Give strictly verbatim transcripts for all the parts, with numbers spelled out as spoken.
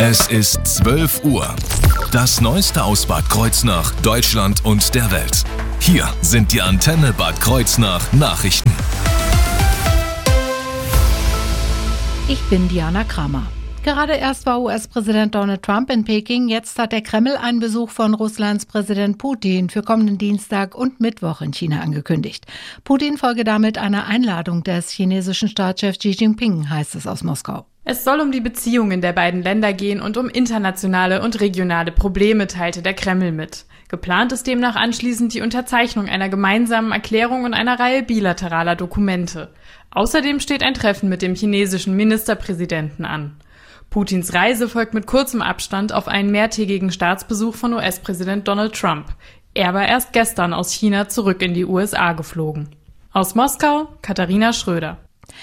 Es ist zwölf Uhr. Das Neueste aus Bad Kreuznach, Deutschland und der Welt. Hier sind die Antenne Bad Kreuznach Nachrichten. Ich bin Diana Kramer. Gerade erst war U S-Präsident Donald Trump in Peking. Jetzt hat der Kreml einen Besuch von Russlands Präsident Putin für kommenden Dienstag und Mittwoch in China angekündigt. Putin folge damit einer Einladung des chinesischen Staatschefs Xi Jinping, heißt es aus Moskau. Es soll um die Beziehungen der beiden Länder gehen und um internationale und regionale Probleme, teilte der Kreml mit. Geplant ist demnach anschließend die Unterzeichnung einer gemeinsamen Erklärung und einer Reihe bilateraler Dokumente. Außerdem steht ein Treffen mit dem chinesischen Ministerpräsidenten an. Putins Reise folgt mit kurzem Abstand auf einen mehrtägigen Staatsbesuch von U S-Präsident Donald Trump. Er war erst gestern aus China zurück in die U S A geflogen. Aus Moskau, Katharina Schröder.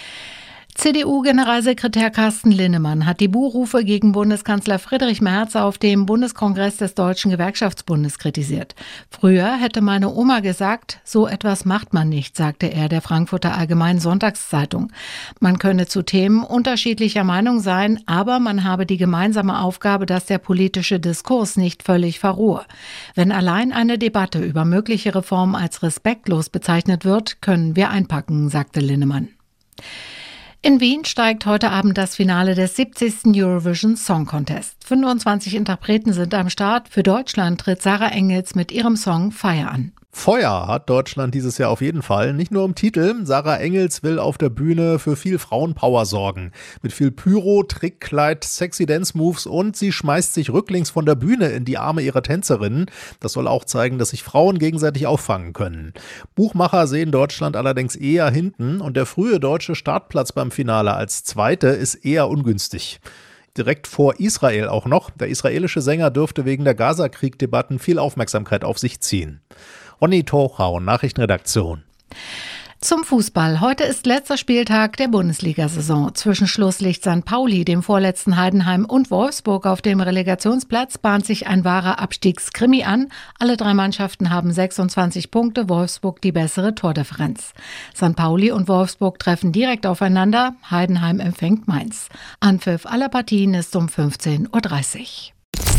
C D U-Generalsekretär Carsten Linnemann hat die Buhrufe gegen Bundeskanzler Friedrich Merz auf dem Bundeskongress des Deutschen Gewerkschaftsbundes kritisiert. Früher hätte meine Oma gesagt, so etwas macht man nicht, sagte er der Frankfurter Allgemeinen Sonntagszeitung. Man könne zu Themen unterschiedlicher Meinung sein, aber man habe die gemeinsame Aufgabe, dass der politische Diskurs nicht völlig verrohe. Wenn allein eine Debatte über mögliche Reformen als respektlos bezeichnet wird, können wir einpacken, sagte Linnemann. In Wien steigt heute Abend das Finale des siebzigsten Eurovision Song Contest. fünfundzwanzig Interpreten sind am Start. Für Deutschland tritt Sarah Engels mit ihrem Song Fire an. Feuer hat Deutschland dieses Jahr auf jeden Fall. Nicht nur im Titel. Sarah Engels will auf der Bühne für viel Frauenpower sorgen. Mit viel Pyro, Trickkleid, sexy Dance-Moves und sie schmeißt sich rücklings von der Bühne in die Arme ihrer Tänzerinnen. Das soll auch zeigen, dass sich Frauen gegenseitig auffangen können. Buchmacher sehen Deutschland allerdings eher hinten und der frühe deutsche Startplatz beim Finale als Zweite ist eher ungünstig. Direkt vor Israel auch noch. Der israelische Sänger dürfte wegen der Gaza-Krieg-Debatten viel Aufmerksamkeit auf sich ziehen. Ronny Tochau, Nachrichtenredaktion. Zum Fußball. Heute ist letzter Spieltag der Bundesliga-Saison. Zwischen Schlusslicht Sankt Pauli, dem vorletzten Heidenheim und Wolfsburg auf dem Relegationsplatz bahnt sich ein wahrer Abstiegskrimi an. Alle drei Mannschaften haben sechsundzwanzig Punkte, Wolfsburg die bessere Tordifferenz. Sankt Pauli und Wolfsburg treffen direkt aufeinander. Heidenheim empfängt Mainz. Anpfiff aller Partien ist um fünfzehn Uhr dreißig.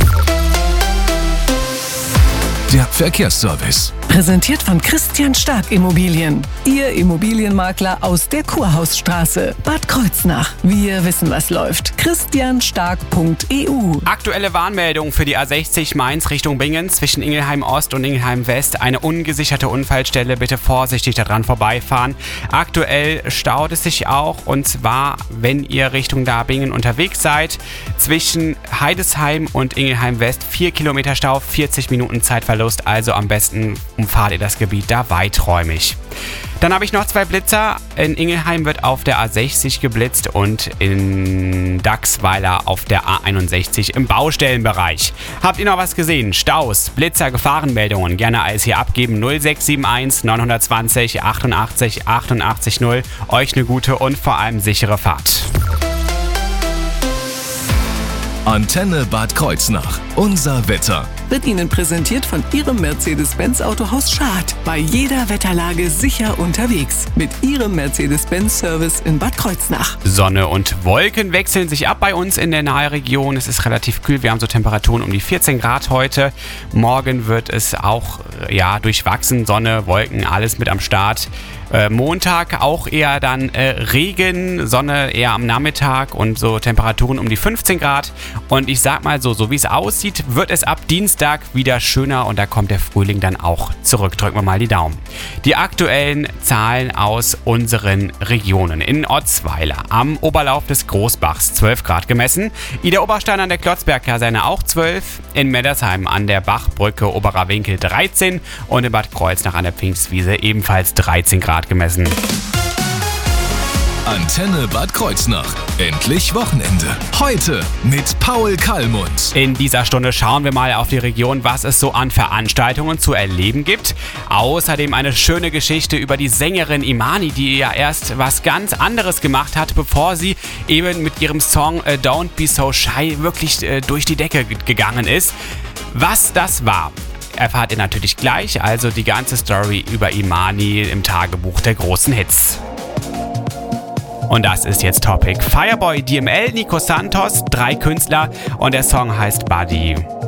Der Verkehrsservice. Präsentiert von Christian Stark Immobilien. Ihr Immobilienmakler aus der Kurhausstraße. Bad Kreuznach. Wir wissen, was läuft. christian stark punkt e u. Aktuelle Warnmeldung für die A sechzig Mainz Richtung Bingen zwischen Ingelheim Ost und Ingelheim West. Eine ungesicherte Unfallstelle. Bitte vorsichtig daran vorbeifahren. Aktuell staut es sich auch, und zwar, wenn ihr Richtung da Bingen unterwegs seid. Zwischen Heidesheim und Ingelheim West vier Kilometer Stau, vierzig Minuten Zeitverlust. Also am besten umfahrt ihr das Gebiet da weiträumig. Dann habe ich noch zwei Blitzer. In Ingelheim wird auf der A sechzig geblitzt und in Dachsweiler auf der A einundsechzig im Baustellenbereich. Habt ihr noch was gesehen? Staus, Blitzer, Gefahrenmeldungen? Gerne alles hier abgeben. null sechs sieben eins neun zwei null achtundachtzig achtundachtzig null. Euch eine gute und vor allem sichere Fahrt. Antenne Bad Kreuznach. Unser Wetter. Wird Ihnen präsentiert von Ihrem Mercedes-Benz Autohaus Schad. Bei jeder Wetterlage sicher unterwegs. Mit Ihrem Mercedes-Benz-Service in Bad Kreuznach. Sonne und Wolken wechseln sich ab bei uns in der Nahregion. Es ist relativ kühl. Wir haben so Temperaturen um die vierzehn Grad heute. Morgen wird es auch ja, durchwachsen. Sonne, Wolken, alles mit am Start. Äh, Montag auch eher dann äh, Regen, Sonne eher am Nachmittag und so Temperaturen um die fünfzehn Grad. Und ich sag mal so, so wie es aussieht, wird es ab Dienstag wieder schöner und da kommt der Frühling dann auch zurück. Drücken wir mal die Daumen. Die aktuellen Zahlen aus unseren Regionen. In Otzweiler am Oberlauf des Großbachs zwölf Grad gemessen. Ida Oberstein an der Klotzberg-Kaserne auch zwölf. In Meddersheim an der Bachbrücke Oberer Winkel dreizehn. Und in Bad Kreuznach an der Pfingstwiese ebenfalls dreizehn Grad gemessen. Antenne Bad Kreuznach. Endlich Wochenende. Heute mit Paul Kallmund. In dieser Stunde schauen wir mal auf die Region, was es so an Veranstaltungen zu erleben gibt. Außerdem eine schöne Geschichte über die Sängerin Imani, die ja erst was ganz anderes gemacht hat, bevor sie eben mit ihrem Song äh, Don't Be So Shy wirklich äh, durch die Decke g- gegangen ist. Was das war, erfahrt ihr natürlich gleich. Also die ganze Story über Imani im Tagebuch der großen Hits. Und das ist jetzt Topic. Fireboy, D M L, Nico Santos, drei Künstler und der Song heißt Buddy.